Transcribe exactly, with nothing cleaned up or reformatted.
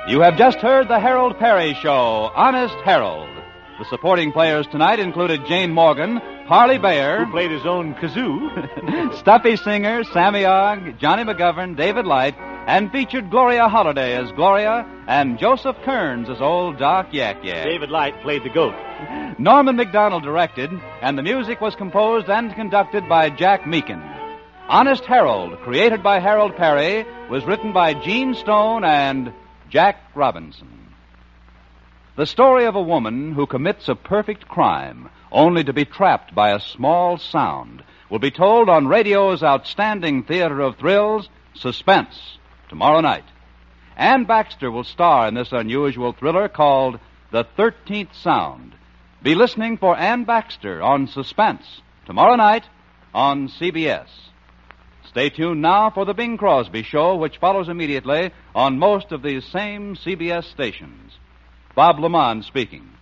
You have just heard the Harold Perry Show, Honest Harold. The supporting players tonight included Jane Morgan, Parley Bayer, who played his own kazoo, Stuffy Singer, Sammy Ogg, Johnny McGovern, David Light, and featured Gloria Holliday as Gloria and Joseph Kearns as old Doc Yak Yak. David Light played the goat. Norman McDonald directed, and the music was composed and conducted by Jack Meakin. Honest Harold, created by Harold Perry, was written by Gene Stone and Jack Robinson. The story of a woman who commits a perfect crime only to be trapped by a small sound will be told on radio's outstanding theater of thrills, Suspense, tomorrow night. Ann Baxter will star in this unusual thriller called The Thirteenth Sound. Be listening for Ann Baxter on Suspense tomorrow night on C B S. Stay tuned now for the Bing Crosby Show, which follows immediately on most of these same C B S stations. Bob LeMond speaking.